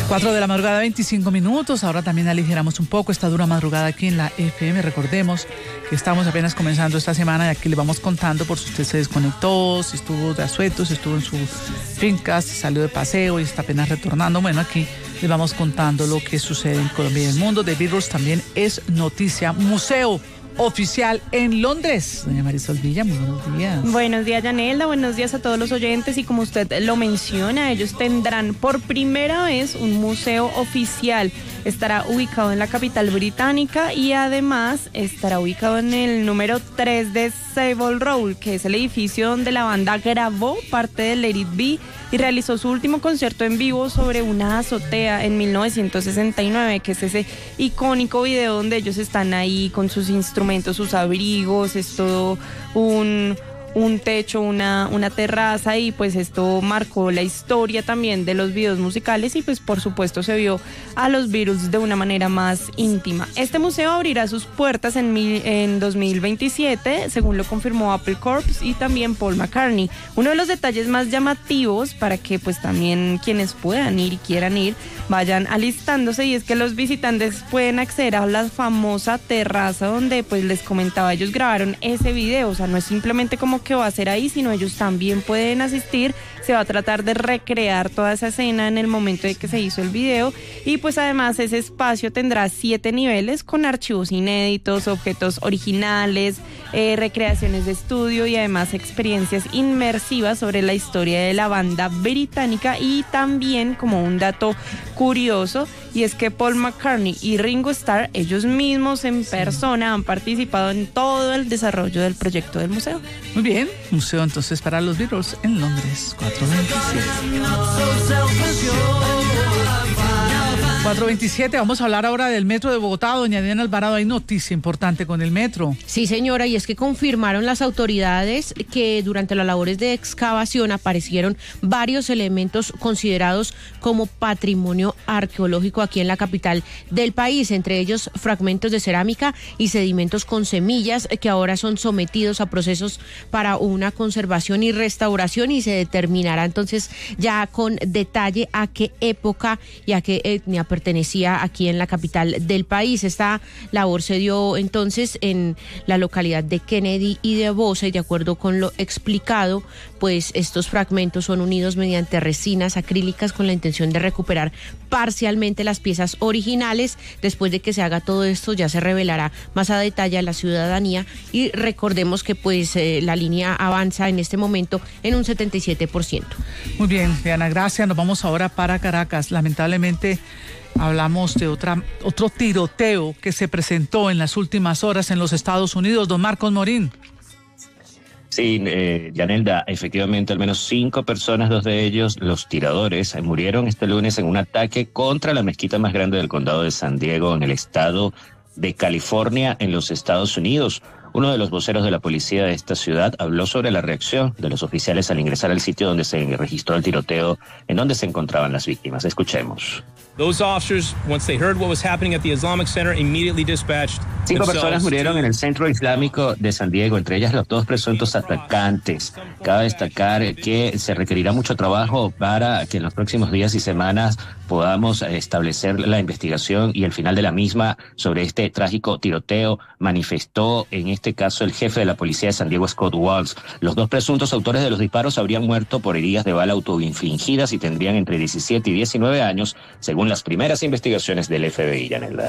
4 de la madrugada, 25 minutos. Ahora también aligeramos un poco esta dura madrugada aquí en la FM. Recordemos que estamos apenas comenzando esta semana y aquí le vamos contando por si usted se desconectó, si estuvo de asueto, si estuvo en su finca, si salió de paseo y está apenas retornando. Bueno, aquí le vamos contando lo que sucede en Colombia y el mundo. The Beatles también es noticia. Museo oficial en Londres. Doña Marisol Villa, muy buenos días. Buenos días, Yanelda, buenos días a todos los oyentes y como usted lo menciona, ellos tendrán por primera vez un museo oficial. Estará ubicado en la capital británica y además estará ubicado en el número 3 de Savile Row, que es el edificio donde la banda grabó parte de Let It Be y realizó su último concierto en vivo sobre una azotea en 1969, que es ese icónico video donde ellos están ahí con sus instrumentos, sus abrigos, es todo un techo, una terraza y pues esto marcó la historia también de los videos musicales y pues por supuesto se vio a los Beatles de una manera más íntima. Este museo abrirá sus puertas en 2027, según lo confirmó Apple Corps y también Paul McCartney. Uno de los detalles más llamativos para que pues también quienes puedan ir y quieran ir vayan alistándose y es que los visitantes pueden acceder a la famosa terraza donde pues les comentaba, ellos grabaron ese video, o sea, no es simplemente como que va a ser ahí, sino ellos también pueden asistir. Se va a tratar de recrear toda esa escena en el momento de que se hizo el video y pues además ese espacio tendrá 7 niveles con archivos inéditos, objetos originales, recreaciones de estudio y además experiencias inmersivas sobre la historia de la banda británica y también como un dato curioso y es que Paul McCartney y Ringo Starr, ellos mismos en persona han participado en todo el desarrollo del proyecto del museo. Muy bien, museo entonces para los Beatles en Londres, 4:27, vamos a hablar ahora del metro de Bogotá. Doña Diana Alvarado, hay noticia importante con el metro. Sí, señora, y es que confirmaron las autoridades que durante las labores de excavación aparecieron varios elementos considerados como patrimonio arqueológico aquí en la capital del país, entre ellos fragmentos de cerámica y sedimentos con semillas que ahora son sometidos a procesos para una conservación y restauración y se determinará entonces ya con detalle a qué época y a qué etnia pertenecía aquí en la capital del país. Esta labor se dio entonces en la localidad de Kennedy y de Bosa y de acuerdo con lo explicado, pues estos fragmentos son unidos mediante resinas acrílicas con la intención de recuperar parcialmente las piezas originales. Después de que se haga todo esto ya se revelará más a detalle a la ciudadanía y recordemos que pues la línea avanza en este momento en un 77%. Muy bien, Diana, gracias. Nos vamos ahora para Caracas. Lamentablemente hablamos de otro tiroteo que se presentó en las últimas horas en los Estados Unidos. Don Marcos Morín. Sí, Yanelda, efectivamente al menos 5 personas, 2 de ellos, los tiradores, murieron este lunes en un ataque contra la mezquita más grande del condado de San Diego en el estado de California en los Estados Unidos. Uno de los voceros de la policía de esta ciudad habló sobre la reacción de los oficiales al ingresar al sitio donde se registró el tiroteo, en donde se encontraban las víctimas. Escuchemos. Those officers, once they heard what was happening at the Islamic Center, immediately dispatched 5 personas murieron en el Centro Islámico de San Diego, entre ellas los 2 presuntos atacantes. Cabe destacar que se requerirá mucho trabajo para que en los próximos días y semanas podamos establecer la investigación y el final de la misma sobre este trágico tiroteo, manifestó en este caso el jefe de la policía de San Diego, Scott Walls. Los 2 presuntos autores de los disparos habrían muerto por heridas de bala autoinfligidas y tendrían entre 17 y 19 años, según las primeras investigaciones del FBI, Yanelda.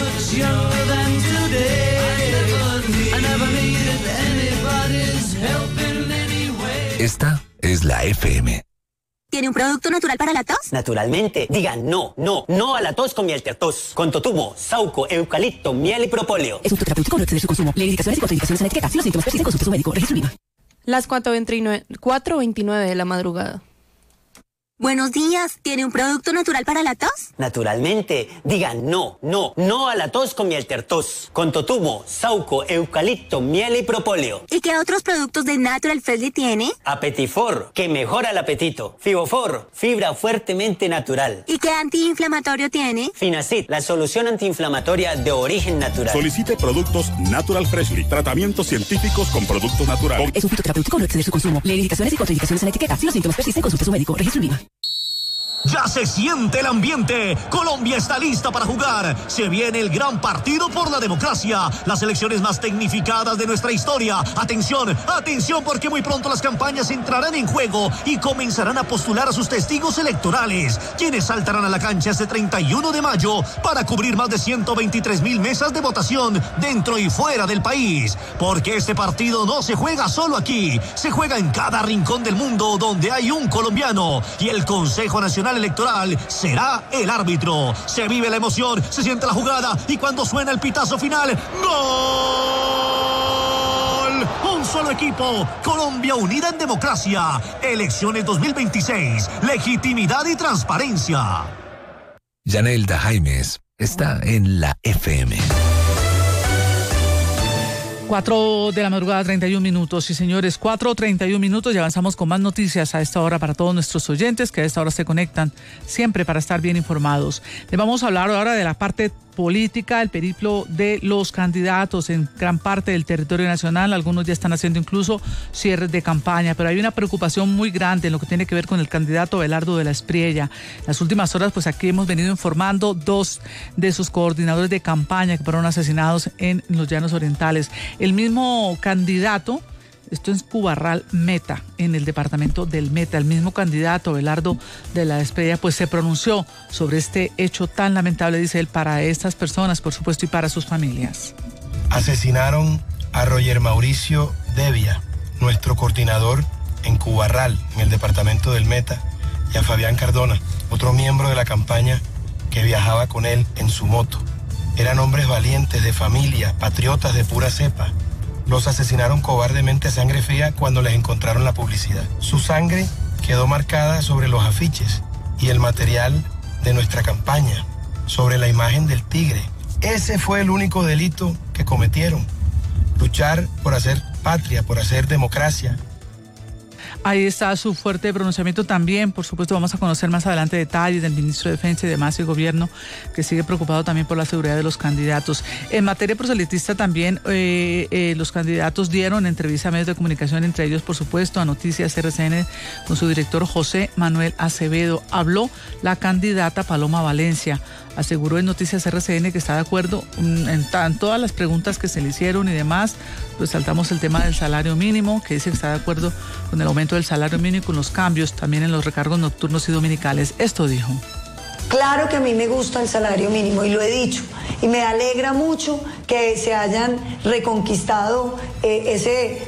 Esta es la FM. ¿Tiene un producto natural para la tos? Naturalmente. Diga no a la tos con miel tertos. Con totumo, sauco, eucalipto, miel y propóleo. Es un terapéutico, no exceder su consumo. Lee indicaciones y contraindicaciones en la etiqueta. Si los síntomas persisten, consulte a su médico. Registro INVIMA. Las 4:29 de la madrugada. Buenos días, ¿tiene un producto natural para la tos? Naturalmente. Diga no a la tos con miel tertos. Con totumo, sauco, eucalipto, miel y propóleo. ¿Y qué otros productos de Natural Freshly tiene? Apetifor, que mejora el apetito. Fibofor, fibra fuertemente natural. ¿Y qué antiinflamatorio tiene? Finacid, la solución antiinflamatoria de origen natural. Solicite productos Natural Freshly, tratamientos científicos con productos naturales. Es un fitoterapéutico, no exceder su consumo. Lee indicaciones y contraindicaciones en la etiqueta. Si los síntomas persisten, consulte a su médico. Registro INVIMA. Ya se siente el ambiente. Colombia está lista para jugar. Se viene el gran partido por la democracia. Las elecciones más tecnificadas de nuestra historia. Atención, atención, porque muy pronto las campañas entrarán en juego y comenzarán a postular a sus testigos electorales, quienes saltarán a la cancha este 31 de mayo para cubrir más de 123,000 mesas de votación dentro y fuera del país. Porque este partido no se juega solo aquí, se juega en cada rincón del mundo donde hay un colombiano, y el Consejo Nacional Electoral será el árbitro. Se vive la emoción, se siente la jugada, y cuando suena el pitazo final, ¡gol! Un solo equipo, Colombia unida en democracia. Elecciones 2026, legitimidad y transparencia. Yanelda Jaimes está en la FM. 4 de la madrugada, 31 minutos. Sí, señores, 4:31 minutos y avanzamos con más noticias a esta hora para todos nuestros oyentes que a esta hora se conectan siempre para estar bien informados. Les vamos a hablar ahora de la parte política, el periplo de los candidatos en gran parte del territorio nacional. Algunos ya están haciendo incluso cierres de campaña, pero hay una preocupación muy grande en lo que tiene que ver con el candidato Abelardo de la Espriella. Las últimas horas, pues aquí hemos venido informando 2 de sus coordinadores de campaña que fueron asesinados en los Llanos Orientales. El mismo candidato, esto es Cubarral Meta, en el departamento del Meta, el mismo candidato Abelardo de la Espriella, pues se pronunció sobre este hecho tan lamentable, dice él, para estas personas, por supuesto, y para sus familias. Asesinaron a Roger Mauricio Devia, nuestro coordinador en Cubarral, en el departamento del Meta, y a Fabián Cardona, otro miembro de la campaña que viajaba con él en su moto. Eran hombres valientes, de familia, patriotas de pura cepa. Los asesinaron cobardemente a sangre fría cuando les encontraron la publicidad. Su sangre quedó marcada sobre los afiches y el material de nuestra campaña, sobre la imagen del tigre. Ese fue el único delito que cometieron: luchar por hacer patria, por hacer democracia. Ahí está su fuerte pronunciamiento también. Por supuesto, vamos a conocer más adelante detalles del ministro de Defensa y demás, y el gobierno que sigue preocupado también por la seguridad de los candidatos. En materia proselitista también, los candidatos dieron entrevista a medios de comunicación, entre ellos, por supuesto, a Noticias RCN con su director José Manuel Acevedo. Habló la candidata Paloma Valencia. Aseguró en Noticias RCN que está de acuerdo en todas las preguntas que se le hicieron y demás. Pues saltamos el tema del salario mínimo, que dice que está de acuerdo con el aumento del salario mínimo y con los cambios también en los recargos nocturnos y dominicales. Esto dijo. Claro que a mí me gusta el salario mínimo y lo he dicho, y me alegra mucho que se hayan reconquistado ese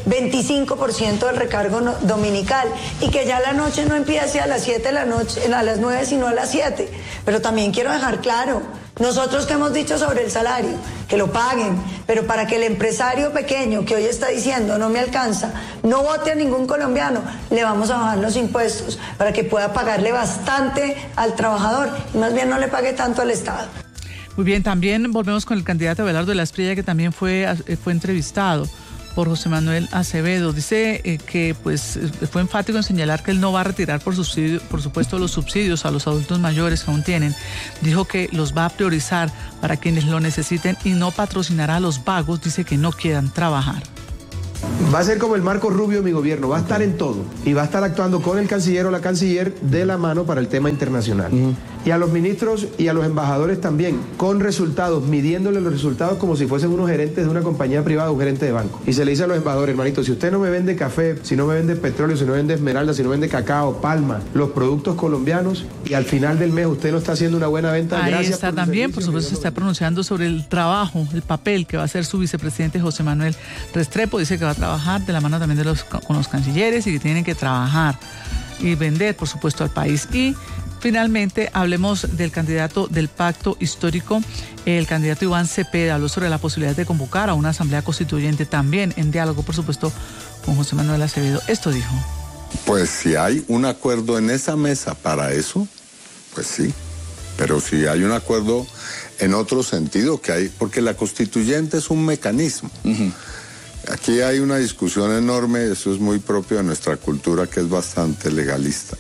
25% del recargo dominical, y que ya la noche no empiece a las 7 de la noche, a las 9, sino a las 7. Pero también quiero dejar claro, nosotros que hemos dicho sobre el salario, que lo paguen, pero para que el empresario pequeño que hoy está diciendo no me alcanza, no vote a ningún colombiano, le vamos a bajar los impuestos para que pueda pagarle bastante al trabajador y más bien no le pague tanto al Estado. Muy bien, también volvemos con el candidato Abelardo de la Espriella, que también fue entrevistado por José Manuel Acevedo. Dice que pues fue enfático en señalar que él no va a retirar por supuesto los subsidios a los adultos mayores que aún tienen. Dijo que los va a priorizar para quienes lo necesiten y no patrocinará a los vagos, dice, que no quieran trabajar. Va a ser como el Marco Rubio de mi gobierno, va a estar en todo y va a estar actuando con el canciller o la canciller de la mano para el tema internacional. Y a los ministros y a los embajadores también, con resultados, midiéndole los resultados como si fuesen unos gerentes de una compañía privada o un gerente de banco. Y se le dice a los embajadores: hermanito, si usted no me vende café, si no me vende petróleo, si no vende esmeralda, si no vende cacao, palma, los productos colombianos, y al final del mes usted no está haciendo una buena venta, ahí gracias está también, por supuesto, se está pronunciando sobre el trabajo, el papel que va a hacer su vicepresidente José Manuel Restrepo. Dice que va a trabajar de la mano también con los cancilleres y que tienen que trabajar y vender, por supuesto, al país. Y finalmente, hablemos del candidato del Pacto Histórico, el candidato Iván Cepeda. Habló sobre la posibilidad de convocar a una asamblea constituyente, también en diálogo, por supuesto, con José Manuel Acevedo. Esto dijo. Pues si hay un acuerdo en esa mesa para eso, pues sí. Pero si hay un acuerdo en otro sentido, que hay, porque la constituyente es un mecanismo. Aquí hay una discusión enorme, eso es muy propio de nuestra cultura, que es bastante legalista,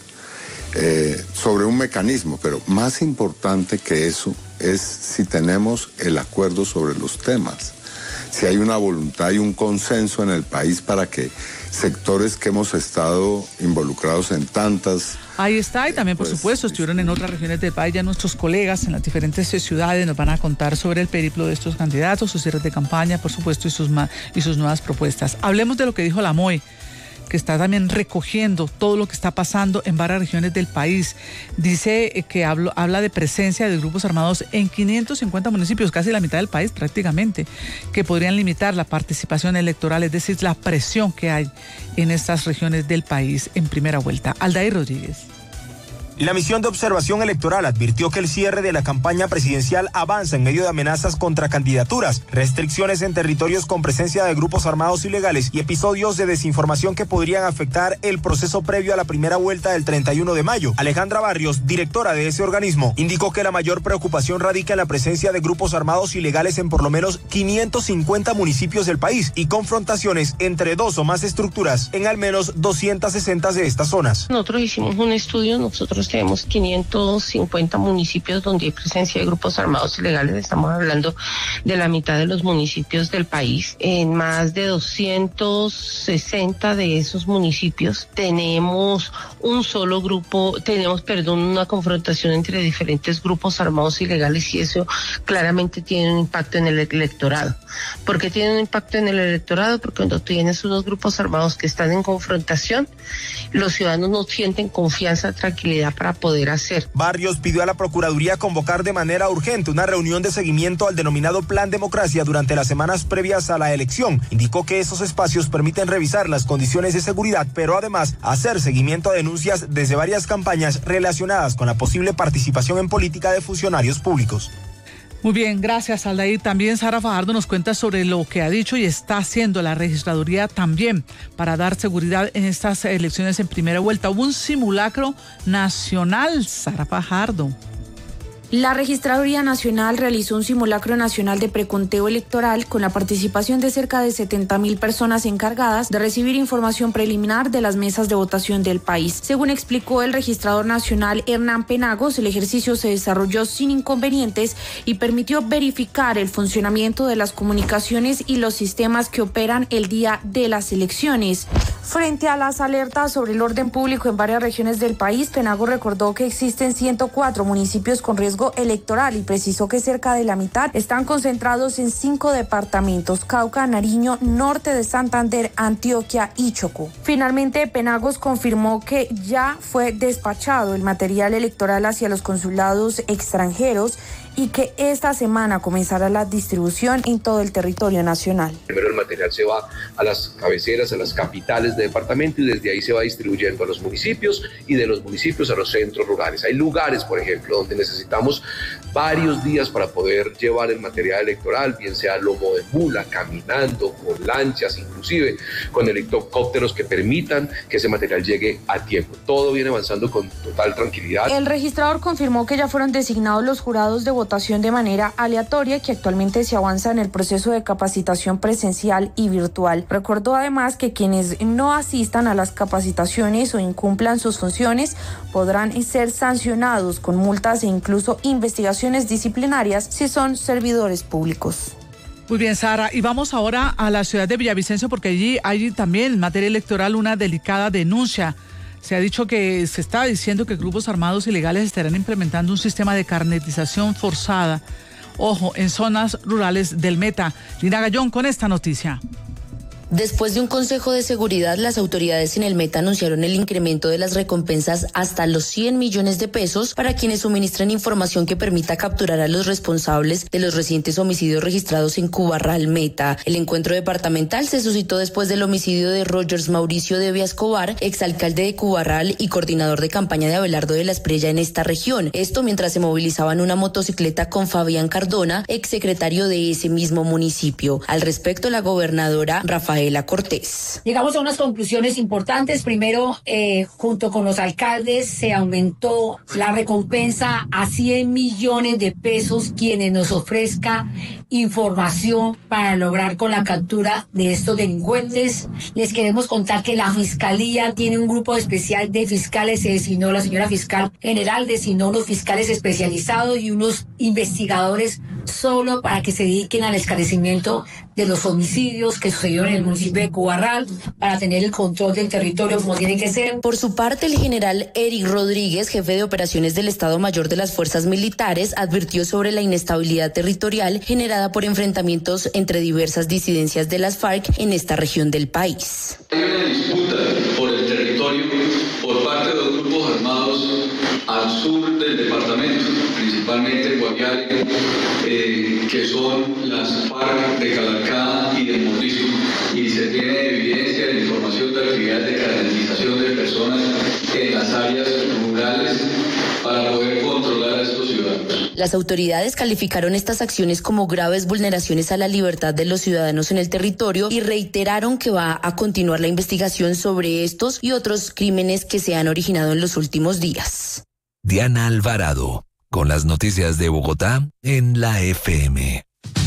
sobre un mecanismo, pero más importante que eso es si tenemos el acuerdo sobre los temas, si hay una voluntad y un consenso en el país para que sectores que hemos estado involucrados en tantas. Ahí está, y también, por supuesto, estuvieron en otras regiones del país. Ya nuestros colegas en las diferentes ciudades nos van a contar sobre el periplo de estos candidatos, sus cierres de campaña, por supuesto, y sus nuevas propuestas. Hablemos de lo que dijo la MOE, que está también recogiendo todo lo que está pasando en varias regiones del país. Dice que habla de presencia de grupos armados en 550 municipios, casi la mitad del país prácticamente, que podrían limitar la participación electoral, es decir, la presión que hay en estas regiones del país en primera vuelta. Aldair Rodríguez. La misión de observación electoral advirtió que el cierre de la campaña presidencial avanza en medio de amenazas contra candidaturas, restricciones en territorios con presencia de grupos armados ilegales y episodios de desinformación que podrían afectar el proceso previo a la primera vuelta del 31 de mayo. Alejandra Barrios, directora de ese organismo, indicó que la mayor preocupación radica en la presencia de grupos armados ilegales en por lo menos 550 municipios del país y confrontaciones entre dos o más estructuras en al menos 260 de estas zonas. Nosotros hicimos un estudio, nosotros tenemos 550 municipios donde hay presencia de grupos armados ilegales. Estamos hablando de la mitad de los municipios del país. En más de 260 de esos municipios tenemos una confrontación entre diferentes grupos armados ilegales, y eso claramente tiene un impacto en el electorado. ¿Por qué tiene un impacto en el electorado? Porque cuando tienes unos grupos armados que están en confrontación, los ciudadanos no sienten confianza, tranquilidad para poder hacer. Barrios pidió a la Procuraduría convocar de manera urgente una reunión de seguimiento al denominado Plan Democracia durante las semanas previas a la elección. Indicó que esos espacios permiten revisar las condiciones de seguridad, pero además hacer seguimiento a denuncias desde varias campañas relacionadas con la posible participación en política de funcionarios públicos. Muy bien, gracias, Aldair. También Sara Fajardo nos cuenta sobre lo que ha dicho y está haciendo la registraduría también para dar seguridad en estas elecciones en primera vuelta. Hubo un simulacro nacional, Sara Fajardo. La Registraduría Nacional realizó un simulacro nacional de preconteo electoral con la participación de cerca de 70.000 personas encargadas de recibir información preliminar de las mesas de votación del país. Según explicó el registrador nacional Hernán Penagos, el ejercicio se desarrolló sin inconvenientes y permitió verificar el funcionamiento de las comunicaciones y los sistemas que operan el día de las elecciones. Frente a las alertas sobre el orden público en varias regiones del país, Penagos recordó que existen 104 municipios con riesgo electoral y precisó que cerca de la mitad están concentrados en 5 departamentos: Cauca, Nariño, Norte de Santander, Antioquia y Chocó. Finalmente, Penagos confirmó que ya fue despachado el material electoral hacia los consulados extranjeros y que esta semana comenzará la distribución en todo el territorio nacional. Primero el material se va a las cabeceras, a las capitales de departamento, y desde ahí se va distribuyendo a los municipios y de los municipios a los centros rurales. Hay lugares, por ejemplo, donde necesitamos varios días para poder llevar el material electoral, bien sea lomo de mula, caminando, con lanchas, inclusive con helicópteros que permitan que ese material llegue a tiempo. Todo viene avanzando con total tranquilidad. El registrador confirmó que ya fueron designados los jurados de votación de manera aleatoria, que actualmente se avanza en el proceso de capacitación presencial y virtual. Recordó además que quienes no asistan a las capacitaciones o incumplan sus funciones podrán ser sancionados con multas e incluso investigaciones disciplinarias si son servidores públicos. Muy bien, Sara, y vamos ahora a la ciudad de Villavicencio, porque allí hay también en materia electoral una delicada denuncia. Se ha dicho que se está diciendo que grupos armados ilegales estarán implementando un sistema de carnetización forzada, ojo, en zonas rurales del Meta. Lina Gallón con esta noticia. Después de un consejo de seguridad, las autoridades en el Meta anunciaron el incremento de las recompensas hasta los 100 millones de pesos para quienes suministren información que permita capturar a los responsables de los recientes homicidios registrados en Cubarral Meta. El encuentro departamental se suscitó después del homicidio de Rogers Mauricio Devia Escobar, exalcalde de Cubarral y coordinador de campaña de Abelardo de la Espriella en esta región. Esto mientras se movilizaban una motocicleta con Fabián Cardona, exsecretario de ese mismo municipio. Al respecto, la gobernadora Rafaela Cortés. Llegamos a unas conclusiones importantes. Primero, junto con los alcaldes, se aumentó la recompensa a 100 millones de pesos quienes nos ofrezca información para lograr con la captura de estos delincuentes. Les queremos contar que la Fiscalía tiene un grupo especial de fiscales. Se designó, la señora fiscal general designó unos fiscales especializados y unos investigadores solo para que se dediquen al esclarecimiento de los homicidios que sucedieron en el municipio de Cubarral, para tener el control del territorio como tiene que ser. Por su parte, el general Eric Rodríguez, jefe de operaciones del Estado Mayor de las Fuerzas Militares, advirtió sobre la inestabilidad territorial generada por enfrentamientos entre diversas disidencias de las FARC en esta región del país. Hay una disputa por el territorio por parte de los grupos armados al sur del departamento, principalmente Guaviare, que son las FARC de Calarcá y del Mordisco, y se tiene evidencia de información de actividades de caracterización de personas en las áreas rurales para poder controlar a estos ciudadanos. Las autoridades calificaron estas acciones como graves vulneraciones a la libertad de los ciudadanos en el territorio y reiteraron que va a continuar la investigación sobre estos y otros crímenes que se han originado en los últimos días. Diana Alvarado, con las noticias de Bogotá en la FM.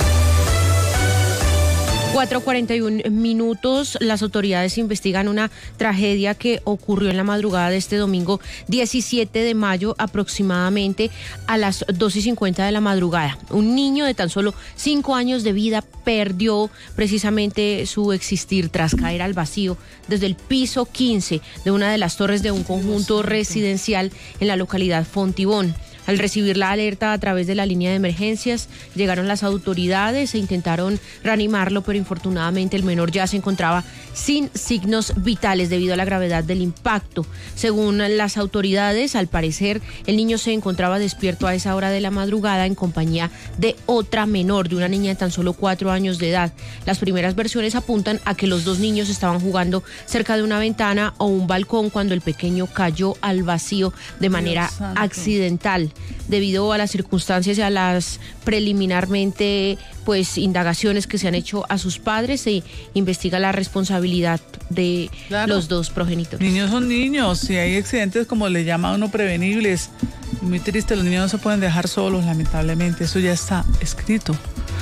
4:41 minutos. Las autoridades investigan una tragedia que ocurrió en la madrugada de este domingo 17 de mayo, aproximadamente a las 2:50 de la madrugada. Un niño de tan solo 5 años de vida perdió precisamente su existir tras caer al vacío desde el piso 15 de una de las torres de un conjunto residencial en la localidad Fontibón. Al recibir la alerta a través de la línea de emergencias, llegaron las autoridades e intentaron reanimarlo, pero infortunadamente el menor ya se encontraba sin signos vitales debido a la gravedad del impacto. Según las autoridades, al parecer, el niño se encontraba despierto a esa hora de la madrugada en compañía de otra menor, de una niña de tan solo 4 años de edad. Las primeras versiones apuntan a que los dos niños estaban jugando cerca de una ventana o un balcón cuando el pequeño cayó al vacío de manera accidental. Debido a las circunstancias y a las preliminarmente indagaciones que se han hecho a sus padres, se investiga la responsabilidad de los dos progenitores. Niños son niños y hay accidentes, como le llama uno, prevenibles. Muy triste, los niños no se pueden dejar solos, lamentablemente. Eso ya está escrito.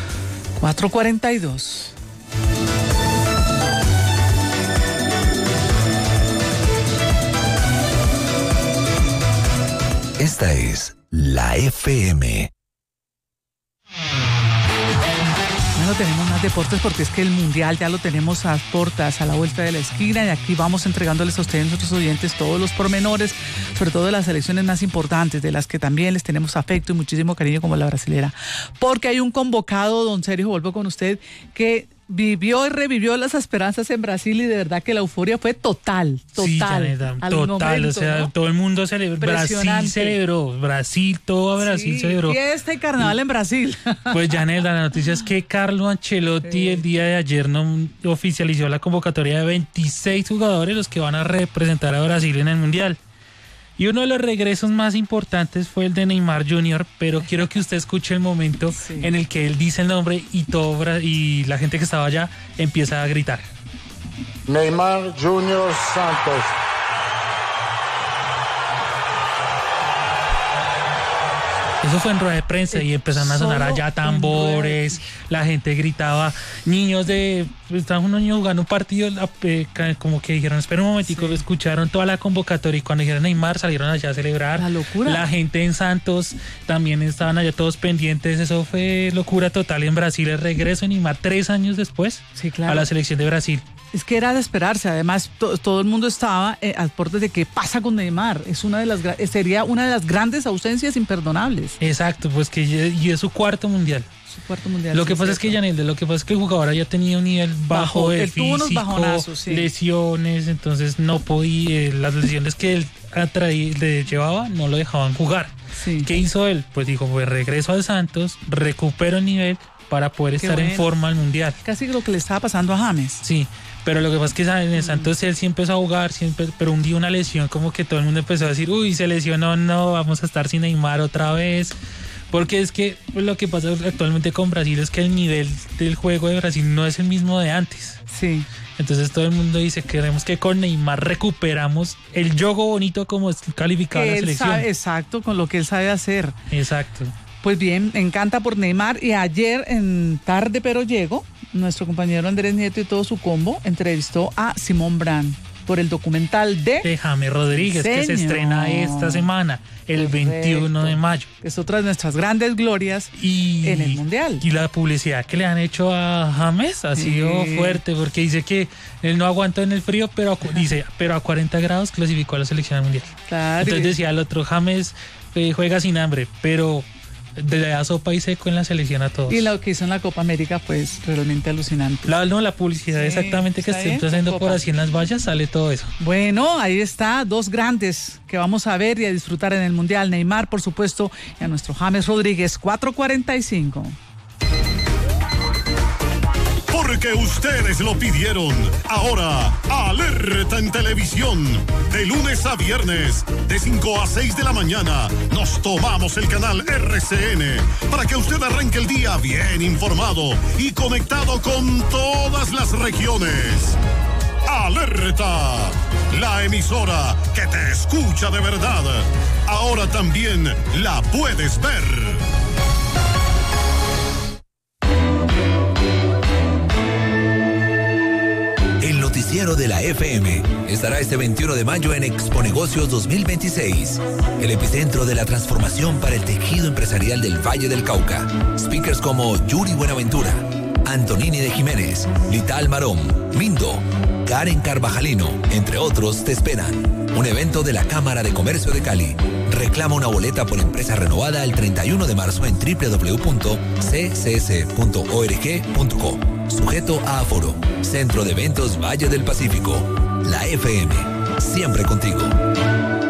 4:42. Esta es la FM. No tenemos más deportes porque es que el Mundial ya lo tenemos a portas, a la vuelta de la esquina, y aquí vamos entregándoles a ustedes, nuestros oyentes, todos los pormenores, sobre todo de las selecciones más importantes, de las que también les tenemos afecto y muchísimo cariño, como la brasilera. Porque hay un convocado, don Sergio, vuelvo con usted, que vivió y revivió las esperanzas en Brasil, y de verdad que la euforia fue total. Sí, Janeta, total, momento, o sea, ¿no? Todo el mundo celebró, Brasil celebró, todo Brasil celebró. Fiesta y carnaval en Brasil. Pues Janeta, la noticia es que Carlo Ancelotti el día de ayer no oficializó la convocatoria de 26 jugadores, los que van a representar a Brasil en el Mundial. Y uno de los regresos más importantes fue el de Neymar Jr., pero quiero que usted escuche el momento en el que él dice el nombre y la gente que estaba allá empieza a gritar. Neymar Jr. Santos. Eso fue en rueda de prensa y empezaron a sonar allá tambores, la gente gritaba, estaban unos niños jugando un partido, como que dijeron, espera un momentico, escucharon toda la convocatoria, y cuando dijeron Neymar salieron allá a celebrar. La locura. La gente en Santos también estaban allá todos pendientes, eso fue locura total en Brasil, el regreso de Neymar 3 años después a la selección de Brasil. Es que era de esperarse, además todo el mundo estaba al borde de qué pasa con Neymar, sería una de las grandes ausencias imperdonables. Exacto, pues y es su cuarto mundial. Lo que pasa es que el jugador había tenido un nivel bajo de físico, tuvo unos bajonazos, lesiones, entonces no podía, las lesiones que él le llevaba no lo dejaban jugar. Sí. ¿Qué hizo él? Pues dijo, pues regreso al Santos, recupero el nivel para poder estar en forma al mundial. Casi lo que le estaba pasando a James. Sí, pero lo que pasa es que en el Santos él sí empezó a jugar, pero un día una lesión, como que todo el mundo empezó a decir, uy, se lesionó, no, vamos a estar sin Neymar otra vez. Porque es que lo que pasa actualmente con Brasil es que el nivel del juego de Brasil no es el mismo de antes. Sí. Entonces todo el mundo dice, queremos que con Neymar recuperamos el juego bonito como es calificado la selección. Exacto, con lo que él sabe hacer. Exacto. Pues bien, encanta por Neymar. Y ayer en Tarde Pero Llego, nuestro compañero Andrés Nieto y todo su combo entrevistó a Simón Brand. por el documental de James Rodríguez, que se estrena esta semana, el 21 de mayo. Es otra de nuestras grandes glorias en el Mundial. Y la publicidad que le han hecho a James ha sido fuerte, porque dice que él no aguantó en el frío, pero a 40 grados clasificó a la selección mundial. Claro. Entonces decía el otro, James juega sin hambre, pero le da sopa y seco en la selección a todos. Y lo que hizo en la Copa América, pues realmente alucinante. La publicidad exactamente que estoy haciendo por así en las vallas, sale todo eso. Bueno, ahí está, dos grandes que vamos a ver y a disfrutar en el Mundial. Neymar, por supuesto, y a nuestro James Rodríguez, 4:45. Porque ustedes lo pidieron. Ahora, Alerta en Televisión. De lunes a viernes, de 5 a 6 de la mañana, nos tomamos el canal RCN para que usted arranque el día bien informado y conectado con todas las regiones. Alerta, la emisora que te escucha de verdad. Ahora también la puedes ver. Noticiero de la FM estará este 21 de mayo en Exponegocios 2026, el epicentro de la transformación para el tejido empresarial del Valle del Cauca. Speakers como Yuri Buenaventura, Antonini de Jiménez, Lital Marón, Mindo, Karen Carvajalino, entre otros, te esperan. Un evento de la Cámara de Comercio de Cali. Reclama una boleta por empresa renovada el 31 de marzo en www.ccs.org.co. Sujeto a aforo. Centro de Eventos Valle del Pacífico. La FM. Siempre contigo.